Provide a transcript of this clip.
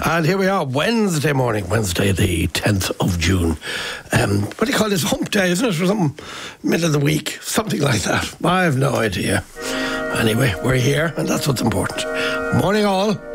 And here we are, Wednesday morning, Wednesday the 10th of June. What do you call this? Hump day, isn't it? Or something, middle of the week, something like that. I have no idea. Anyway, we're here, and that's what's important. Morning all.